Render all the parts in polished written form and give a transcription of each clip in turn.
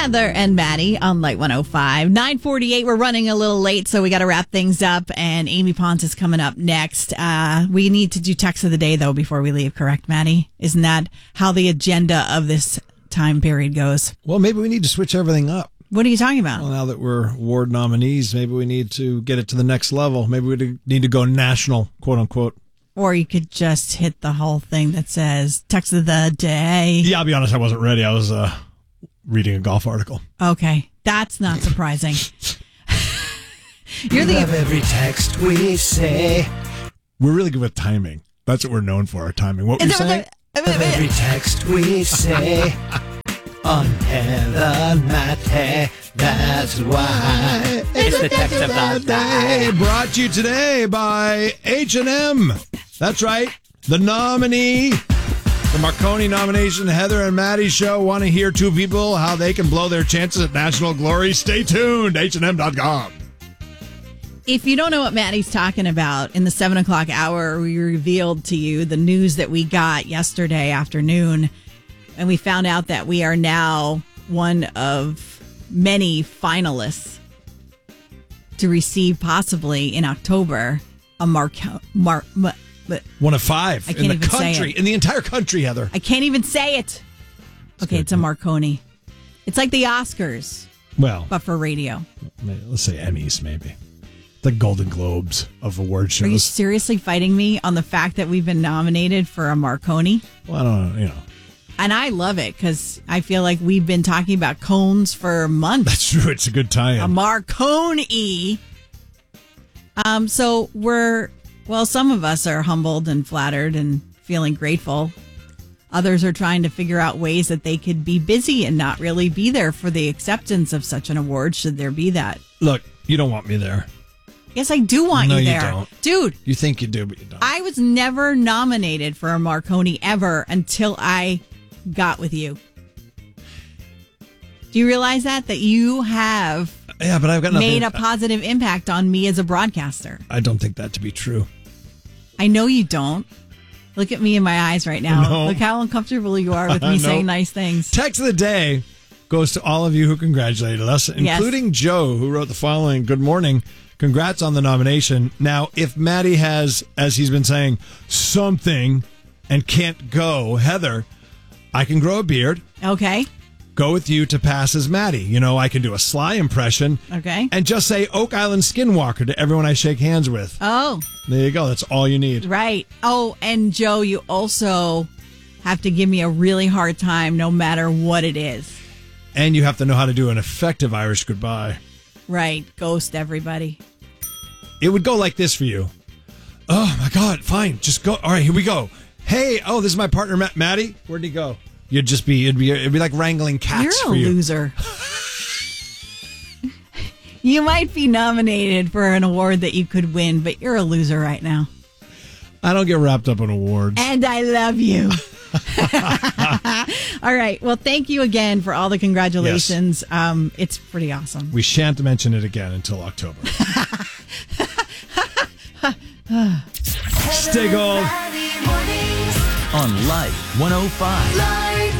Heather and Maddie on Light 105. 9:48. We're running a little late, so we got to wrap things up. And Amy Pons is coming up next. We need to do text of the day, though, before we leave. Correct, Maddie? Isn't that how the agenda of this time period goes? Well, maybe we need to switch everything up. What are you talking about? Well, now that we're award nominees, maybe we need to get it to the next level. Maybe we need to go national, quote unquote. Or you could just hit the whole thing that says text of the day. Yeah, I'll be honest, I wasn't ready. I was reading a golf article. Okay, that's not surprising. You're love every text we say. We're really good with timing. That's what we're known for, our timing. What were you saying? Love every text we say. On Heather and Matt, that's why. It's the text of the day. Brought to you today by H&M. That's right. The nominee, the Marconi nomination, Heather and Maddie show. Want to hear two people, how they can blow their chances at national glory? Stay tuned. H&M.com. If you don't know what Maddie's talking about, in the 7 o'clock hour, we revealed to you the news that we got yesterday afternoon. And we found out that we are now one of many finalists to receive, possibly in October, a one of five in the country, in the entire country, Heather. I can't even say it. Okay, it's a Marconi. It's like the Oscars, well, but for radio. Let's say Emmys, maybe. The Golden Globes of award shows. Are you seriously fighting me on the fact that we've been nominated for a Marconi? Well, I don't know, And I love it because I feel like we've been talking about cones for months. That's true. It's a good tie-in. A Marconi. So some of us are humbled and flattered and feeling grateful. Others are trying to figure out ways that they could be busy and not really be there for the acceptance of such an award, should there be that. Look, you don't want me there. Yes, I do want you there. No, you don't. Dude. You think you do, but you don't. I was never nominated for a Marconi ever until I got with you. Do you realize that you have but I've got made a positive impact on me as a broadcaster? I don't think that to be true. I know you don't. Look at me in my eyes right now. No. Look how uncomfortable you are with me saying nice things. Text of the day goes to all of you who congratulated us, including Joe, who wrote the following. Good morning. Congrats on the nomination. Now, if Maddie has, as he's been saying, something and can't go, Heather, I can grow a beard. Okay. Go with you to pass as Maddie. I can do a Sly impression. Okay. And just say Oak Island Skinwalker to everyone I shake hands with. Oh. There you go. That's all you need. Right. Oh, and Joe, you also have to give me a really hard time no matter what it is. And you have to know how to do an effective Irish goodbye. Right. Ghost everybody. It would go like this for you. Oh, my God. Fine. Just go. All right, here we go. Hey, this is my partner, Maddie. Where'd he go? It'd be like wrangling cats for you. You're a loser. You might be nominated for an award that you could win, but you're a loser right now. I don't get wrapped up in awards. And I love you. All right. Well, thank you again for all the congratulations. Yes. It's pretty awesome. We shan't mention it again until October. Stay gold. On Light 105. Light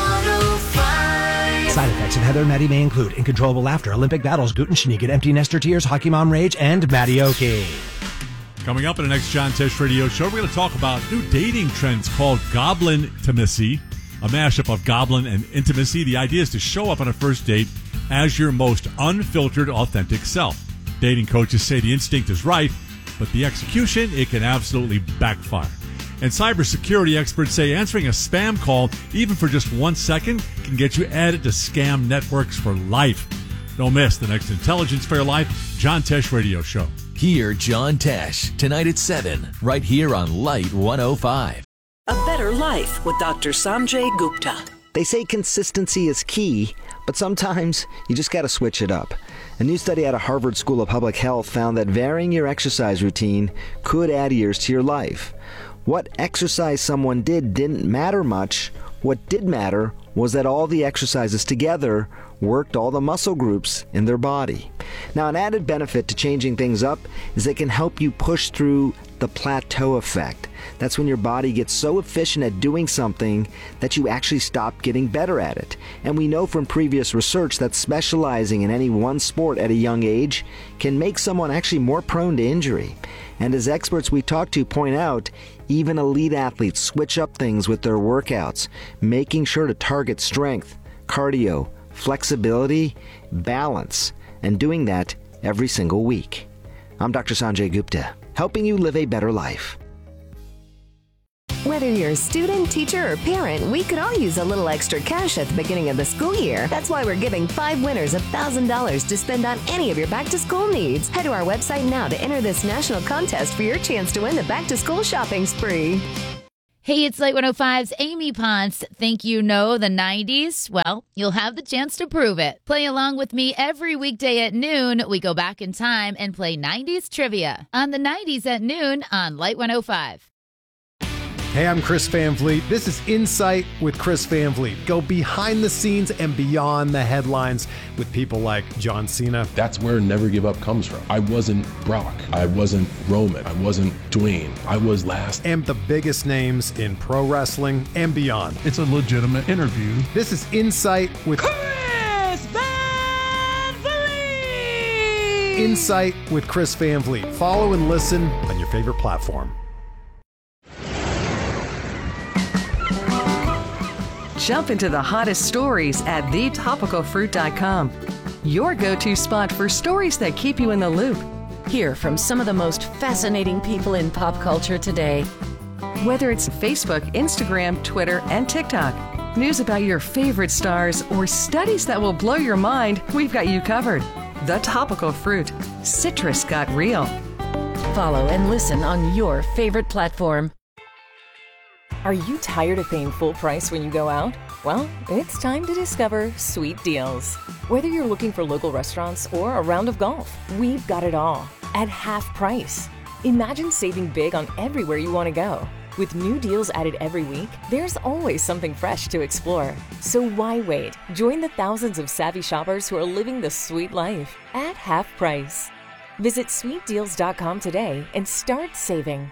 105. Side effects of Heather and Maddie may include uncontrollable laughter, Olympic battles, gluten sneak, empty nester tears, hockey mom rage, and Maddie-oki. Coming up in the next John Tesh Radio Show, we're going to talk about new dating trends called Goblin-timacy, a mashup of goblin and intimacy. The idea is to show up on a first date as your most unfiltered, authentic self. Dating coaches say the instinct is right, but the execution, it can absolutely backfire. And cybersecurity experts say answering a spam call, even for just 1 second, can get you added to scam networks for life. Don't miss the next Intelligence for Your Life John Tesh Radio Show. Hear John Tesh tonight at 7, right here on Light 105. A Better Life with Dr. Sanjay Gupta. They say consistency is key, but sometimes you just got to switch it up. A new study out of Harvard School of Public Health found that varying your exercise routine could add years to your life. What exercise someone did didn't matter much. What did matter was that all the exercises together worked all the muscle groups in their body. Now, an added benefit to changing things up is they can help you push through the plateau effect. That's when your body gets so efficient at doing something that you actually stop getting better at it. And we know from previous research that specializing in any one sport at a young age can make someone actually more prone to injury. And as experts we talk to point out, even elite athletes switch up things with their workouts, making sure to target strength, cardio, flexibility, balance, and doing that every single week. I'm Dr. Sanjay Gupta, helping you live a better life. Whether you're a student, teacher, or parent, we could all use a little extra cash at the beginning of the school year. That's why we're giving 5 winners $1,000 to spend on any of your back-to-school needs. Head to our website now to enter this national contest for your chance to win the back-to-school shopping spree. Hey, it's Light 105's Amy Ponce. Think you know the 90s? Well, you'll have the chance to prove it. Play along with me every weekday at noon. We go back in time and play 90s trivia on the 90s at noon on Light 105. Hey, I'm Chris Van Vliet. This is Insight with Chris Van Vliet. Go behind the scenes and beyond the headlines with people like John Cena. That's where Never Give Up comes from. I wasn't Brock. I wasn't Roman. I wasn't Dwayne. I was last. And the biggest names in pro wrestling and beyond. It's a legitimate interview. This is Insight with Chris Van Vliet. Insight with Chris Van Vliet. Follow and listen on your favorite platform. Jump into the hottest stories at thetopicalfruit.com. Your go-to spot for stories that keep you in the loop. Hear from some of the most fascinating people in pop culture today. Whether it's Facebook, Instagram, Twitter, and TikTok, news about your favorite stars, or studies that will blow your mind, we've got you covered. The Topical Fruit. Citrus got real. Follow and listen on your favorite platform. Are you tired of paying full price when you go out? Well, it's time to discover Sweet Deals. Whether you're looking for local restaurants or a round of golf, we've got it all at half price. Imagine saving big on everywhere you want to go. With new deals added every week, there's always something fresh to explore. So why wait? Join the thousands of savvy shoppers who are living the sweet life at half price. Visit sweetdeals.com today and start saving.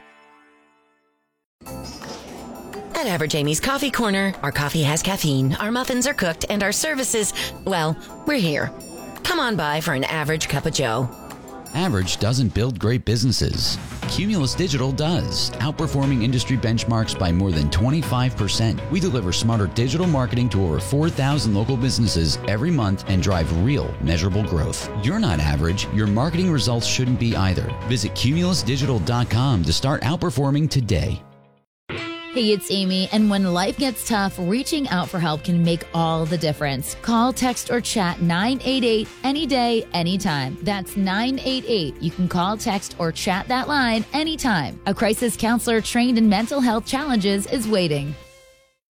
At Average Amy's Coffee Corner, our coffee has caffeine, our muffins are cooked, and our services, well, we're here. Come on by for an average cup of joe. Average doesn't build great businesses. Cumulus Digital does, outperforming industry benchmarks by more than 25%. We deliver smarter digital marketing to over 4,000 local businesses every month and drive real, measurable growth. You're not average. Your marketing results shouldn't be either. Visit cumulusdigital.com to start outperforming today. Hey, it's Amy, and when life gets tough, reaching out for help can make all the difference. Call, text, or chat 988 any day, anytime. That's 988. You can call, text, or chat that line anytime. A crisis counselor trained in mental health challenges is waiting.